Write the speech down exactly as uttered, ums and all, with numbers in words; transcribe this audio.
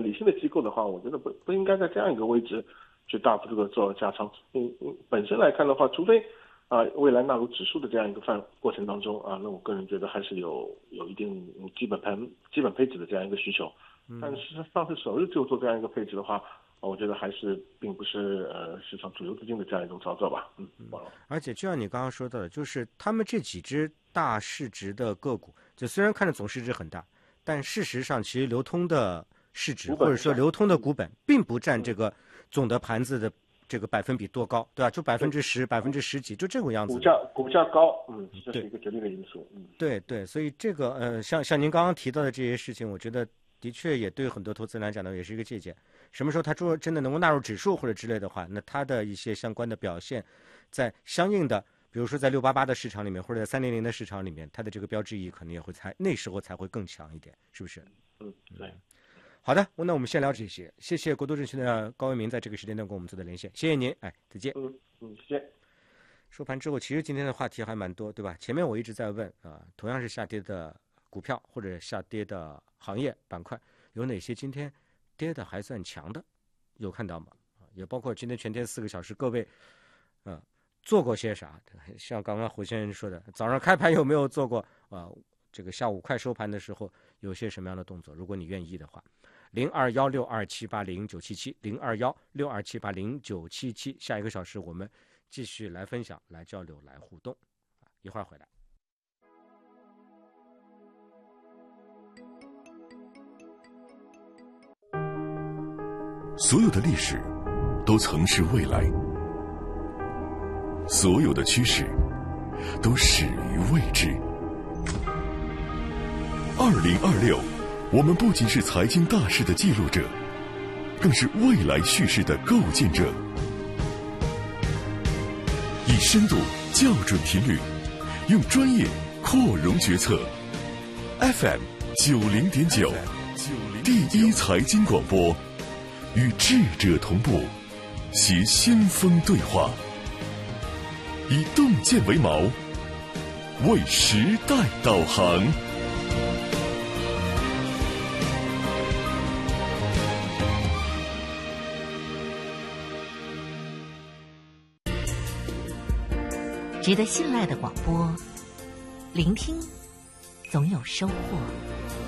理性的机构的话，我觉得不不应该在这样一个位置去大幅度的做加仓。嗯嗯，本身来看的话，除非啊、呃、未来纳入指数的这样一个范过程当中啊，那我个人觉得还是有有一定基本盘基本配置的这样一个需求。但是上市首日就做这样一个配置的话，我觉得还是并不是呃市场主流资金的这样一种操作吧。嗯， 而且就像你刚刚说到的，就是他们这几只大市值的个股，就虽然看着总市值很大，但事实上其实流通的市值或者说流通的股本，并不占这个总的盘子的这个百分比多高，对吧？就百分之十、百分之十几，就这种样子。 股价股价高，嗯，这是一个决定的因素。嗯， 对对，所以这个呃，像像您刚刚提到的这些事情，我觉得的确也对很多投资人来讲呢，也是一个借鉴。什么时候它做真的能够纳入指数或者之类的话，那它的一些相关的表现，在相应的，比如说在六八八的市场里面，或者在三零零的市场里面，它的这个标志意义可能也会才那时候才会更强一点，是不是？ 嗯，对。 好的，那我们先聊这些。谢谢国都证券的高为民在这个时间段跟我们做的连线，谢谢您，哎，再见。 嗯嗯，谢谢。 收盘之后，其实今天的话题还蛮多，对吧？前面我一直在问啊、呃，同样是下跌的股票或者下跌的行业板块，有哪些今天跌的还算强的？有看到吗？也包括今天全天四个小时，各位，呃，做过些啥？像刚刚胡先生说的，早上开盘有没有做过？啊、呃，这个下午快收盘的时候有些什么样的动作？如果你愿意的话，零二幺六二七八零九七七，零二幺六二七八零九七七，下一个小时我们继续来分享、来交流、来互动。一会儿回来。 所有的历史都曾是未来，所有的趋势都始于未知。二零二六，我们不仅是财经大事的记录者，更是未来叙事的构建者。以深度校准频率，用专业扩容决策。F M 九零点九，第一财经广播。与智者同步，携先锋对话，以洞见为锚，为时代导航。 值得信赖的广播，聆听总有收获。